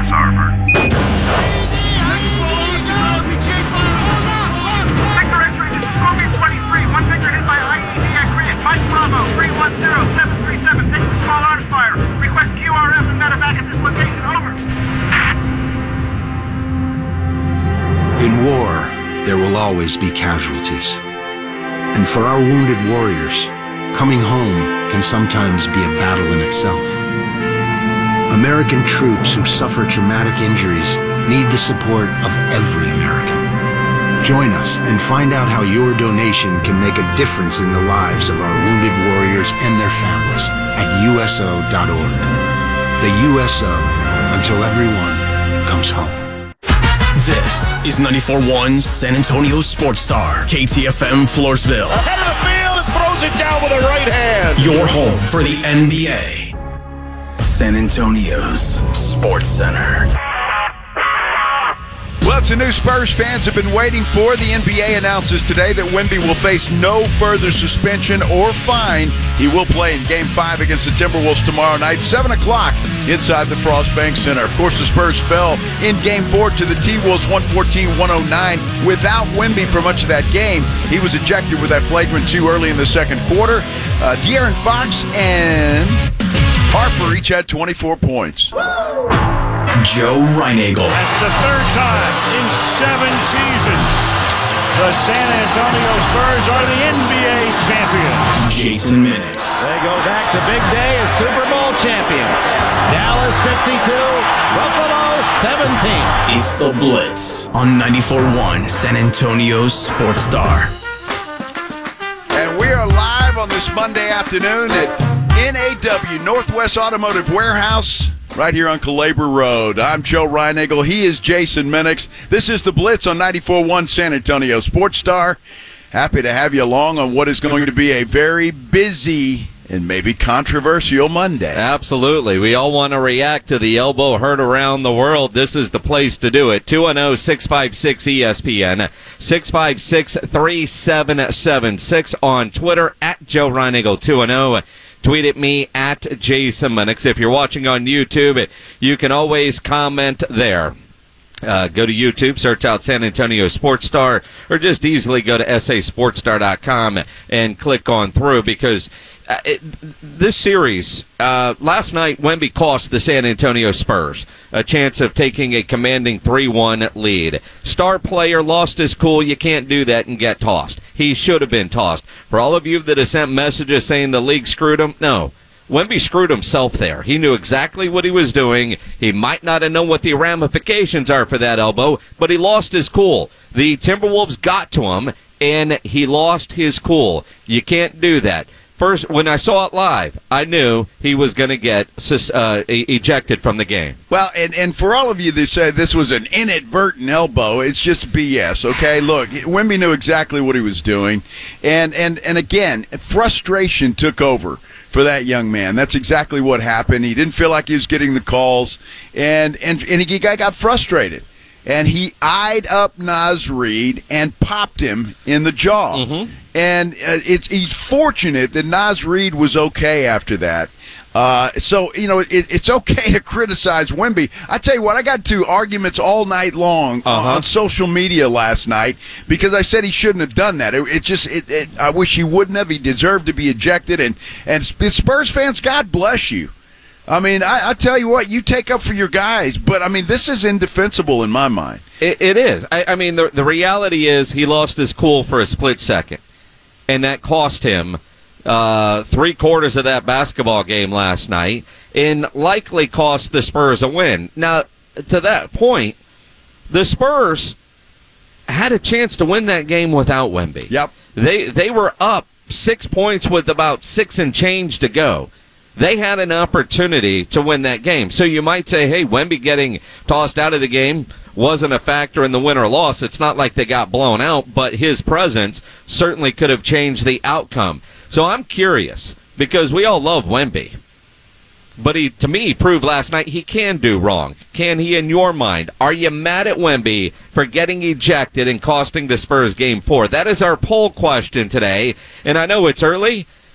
USS Harvard. Victor X-ray, this is Scorpion 23. One Victor hit by IED at grid. Mike Bravo, 310-737. Taking a small arms fire. Request QRF and medevac at this location. Over. In war, there will always be casualties. And for our wounded warriors, coming home can sometimes be a battle in itself. American troops who suffer traumatic injuries need the support of every American. Join us and find out how your donation can make a difference in the lives of our wounded warriors and their families at USO.org. The USO, until everyone comes home. This is 94.1 San Antonio Sports Star, KTFM Floresville. Ahead of the field and throws it down with a right hand. Your home for the NBA. San Antonio's Sports Center. Well, it's a new Spurs fans have been waiting for. The NBA announces today that Wemby will face no further suspension or fine. He will play in Game 5 against the Timberwolves tomorrow night, 7 o'clock inside the Frost Bank Center. Of course, the Spurs fell in Game 4 to the T-Wolves 114-109 without Wemby for much of that game. He was ejected with that flagrant 2 early in the second quarter. De'Aaron Fox and Harper each had 24 points. Joe Reinagle. That's the third time in 7 seasons the San Antonio Spurs are the NBA champions. Jason Minix. They go back to big day as Super Bowl champions. Dallas 52, Buffalo 17. It's the Blitz on 94.1 San Antonio's Sports Star. And we are live on this Monday afternoon at NAW, Northwest Automotive Warehouse, right here on Calabria Road. I'm Joe Reinagle. He is Jason Minix. This is the Blitz on 94.1 San Antonio Sports Star. Happy to have you along on what is going to be a very busy and maybe controversial Monday. Absolutely. We all want to react to the elbow heard around the world. This is the place to do it. 210-656-ESPN, 656-3776 on Twitter, at Joe Reinagle 210. Tweet at me at Jason Minix. If you're watching on YouTube, you can always comment there. Go to YouTube, search out San Antonio Sports Star, or just easily go to sasportstar.com and click on through, because this series, last night, Wemby cost the San Antonio Spurs a chance of taking a commanding 3-1 lead. Star player lost his cool. You can't do that and get tossed. He should have been tossed. For all of you that have sent messages saying the league screwed him, no. Wemby screwed himself there. He knew exactly what he was doing. He might not have known what the ramifications are for that elbow, but he lost his cool. The Timberwolves got to him, and he lost his cool. You can't do that. First, when I saw it live, I knew he was going to get ejected from the game. Well, and for all of you that say this was an inadvertent elbow, it's just BS, okay? Look, Wemby knew exactly what he was doing. And again, frustration took over for that young man. That's exactly what happened. He didn't feel like he was getting the calls, and he got frustrated. And he eyed up Naz Reid and popped him in the jaw. Mm-hmm. And he's fortunate that Naz Reid was okay after that. So, you know, it's okay to criticize Wemby. I tell you what, I got into arguments all night long on social media last night because I said he shouldn't have done that. I wish he wouldn't have. He deserved to be ejected. And Spurs fans, God bless you. I mean, I tell you what, you take up for your guys, but, I mean, this is indefensible in my mind. It is. I mean, the reality is he lost his cool for a split second, and that cost him 3/4 of that basketball game last night and likely cost the Spurs a win. Now, to that point, the Spurs had a chance to win that game without Wemby. Yep. They were up 6 points with about 6 and change to go. They had an opportunity to win that game. So you might say, hey, Wemby getting tossed out of the game wasn't a factor in the win or loss. It's not like they got blown out, but his presence certainly could have changed the outcome. So I'm curious, because we all love Wemby. But to me, proved last night he can do wrong. Can he in your mind? Are you mad at Wemby for getting ejected and costing the Spurs Game 4? That is our poll question today. And I know it's early,